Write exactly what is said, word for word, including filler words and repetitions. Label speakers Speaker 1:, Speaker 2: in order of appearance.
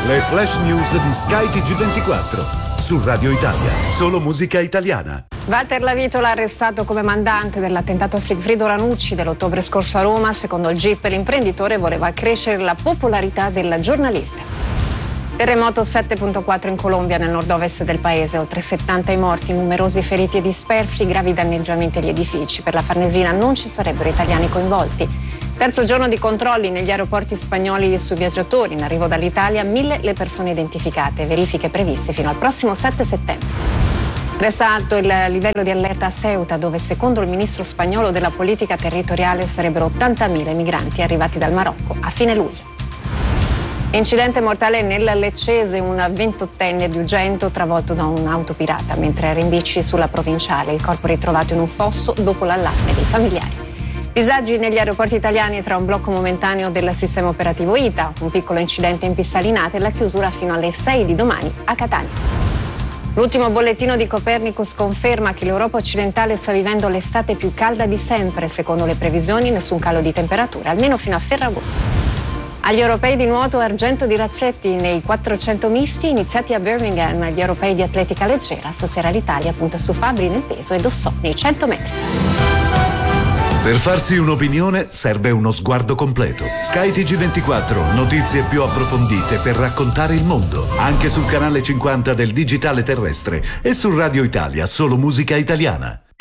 Speaker 1: Le flash news di Sky T G ventiquattro. Su Radio Italia, solo musica italiana.
Speaker 2: Walter Lavitola arrestato come mandante dell'attentato a Sigfrido Ranucci dell'ottobre scorso a Roma. Secondo il G I P l'imprenditore voleva accrescere la popolarità del giornalista. Terremoto sette virgola quattro in Colombia, nel nord-ovest del paese, oltre settanta i morti, numerosi feriti e dispersi, gravi danneggiamenti agli edifici. Per la Farnesina non ci sarebbero italiani coinvolti. Terzo giorno di controlli negli aeroporti spagnoli sui viaggiatori. In arrivo dall'Italia, mille le persone identificate, verifiche previste fino al prossimo sette settembre. Resta alto il livello di allerta a Ceuta, dove secondo il ministro spagnolo della politica territoriale sarebbero ottantamila i migranti arrivati dal Marocco a fine luglio. Incidente mortale nel Leccese, un ventottenne di Ugento travolto da un'auto pirata mentre era in bici sulla provinciale. Il corpo ritrovato in un fosso dopo l'allarme dei familiari. Disagi negli aeroporti italiani tra un blocco momentaneo del sistema operativo I T A, un piccolo incidente in pista Linate e la chiusura fino alle sei di domani a Catania. L'ultimo bollettino di Copernicus conferma che l'Europa occidentale sta vivendo l'estate più calda di sempre. Secondo le previsioni, nessun calo di temperatura, almeno fino a Ferragosto. Agli europei di nuoto argento di Razzetti nei quattrocento misti iniziati a Birmingham. Gli europei di atletica leggera, stasera l'Italia punta su Fabri nel peso e Dossò nei cento metri.
Speaker 1: Per farsi un'opinione serve uno sguardo completo. Sky T G ventiquattro, notizie più approfondite per raccontare il mondo. Anche sul canale cinquanta del digitale terrestre e su Radio Italia, solo musica italiana.